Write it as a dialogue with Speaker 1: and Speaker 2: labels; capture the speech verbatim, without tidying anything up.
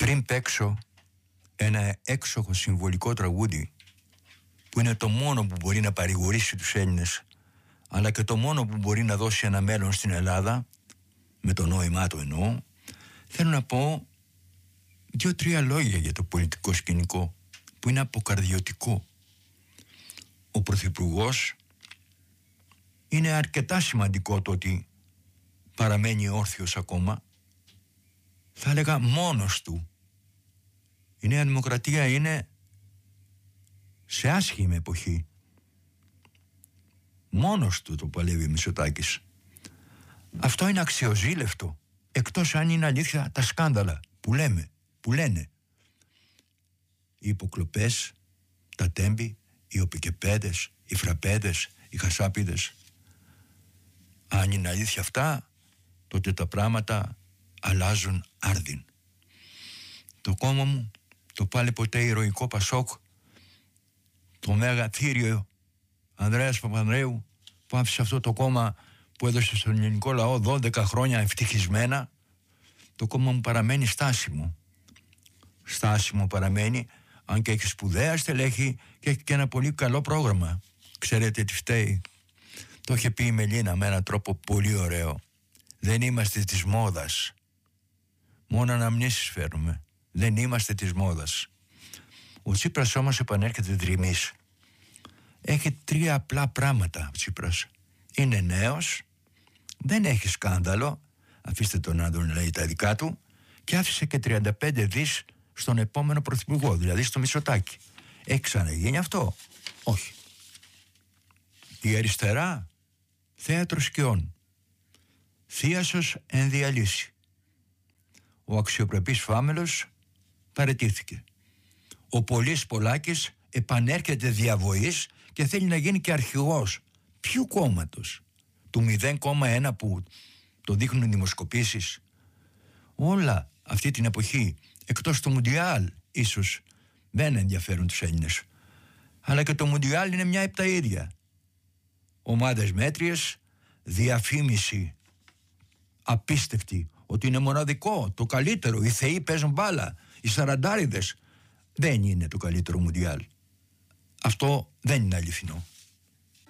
Speaker 1: πριν παίξω ένα έξοχο συμβολικό τραγούδι που είναι το μόνο που μπορεί να παρηγορήσει τους Έλληνες, αλλά και το μόνο που μπορεί να δώσει ένα μέλλον στην Ελλάδα, με το νόημά του εννοώ, θέλω να πω δύο-τρία λόγια για το πολιτικό σκηνικό που είναι αποκαρδιωτικό. Ο Πρωθυπουργός είναι αρκετά σημαντικό το ότι παραμένει όρθιος ακόμα, θα έλεγα μόνος του. Η Νέα Δημοκρατία είναι σε άσχημη εποχή. Μόνος του το παλεύει ο Μητσοτάκης. Αυτό είναι αξιοζήλευτο, εκτός αν είναι αλήθεια τα σκάνδαλα που λέμε, που λένε. Οι υποκλοπές, τα τέμπη, οι οπικεπέδες, οι φραπέδες, οι χασάπιδες. Αν είναι αλήθεια αυτά, τότε τα πράγματα αλλάζουν άρδιν. Το κόμμα μου, το πάλι ποτέ ηρωικό Πασόκ, το μέγα θύριο Ανδρέας Παπανδρέου, που άφησε αυτό το κόμμα που έδωσε στον ελληνικό λαό δώδεκα χρόνια ευτυχισμένα, το κόμμα μου παραμένει στάσιμο. Στάσιμο παραμένει, αν και έχει σπουδαία στελέχη και έχει και ένα πολύ καλό πρόγραμμα. Ξέρετε τι φταίει? Το είχε πει η Μελίνα με έναν τρόπο πολύ ωραίο. Δεν είμαστε της μόδας. Μόνο αναμνήσεις φέρνουμε. Δεν είμαστε της μόδας. Ο Τσίπρας όμως επανέρχεται δρυμής. Έχει τρία απλά πράγματα ο Τσίπρας. Είναι νέος, δεν έχει σκάνδαλο, αφήστε τον να τον λέει τα δικά του, και άφησε και τριάντα πέντε δις στον επόμενο πρωθυπουργό, δηλαδή στο Μητσοτάκη. Έχει ξαναγίνει αυτό? Όχι. Η αριστερά, θέατρο σκιών. Θίασος εν διαλύση. Ο αξιοπρεπής Φάμελος παραιτήθηκε. Ο Πολύς Πολάκης επανέρχεται διαβοής και θέλει να γίνει και αρχηγός. Ποιου κόμματος? Του μηδέν κόμμα ένα που το δείχνουν οι δημοσκοπήσεις? Όλα αυτή την εποχή, εκτός του Μουντιάλ ίσως δεν ενδιαφέρουν τους Έλληνες, αλλά και το Μουντιάλ είναι μια επταήρια. Ομάδες μέτριες, διαφήμιση απίστευτη ότι είναι μοναδικό, το καλύτερο, οι θεοί παίζουν μπάλα, οι σαραντάριδες. Δεν είναι το καλύτερο Μουντιάλ. Αυτό δεν είναι αληθινό.